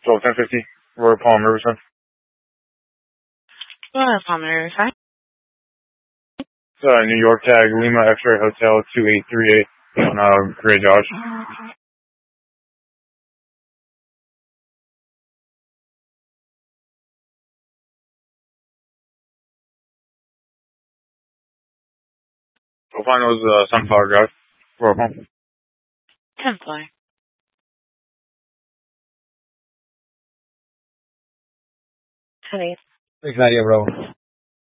121050, Royal Palm Riverside. Royal Palm Riverside. New York tag, Lima X-Ray Hotel 2838 on Gray Dodge. We'll find those Sunflower Drive, Royal Palm. 10th floor. Honey. 698 Row.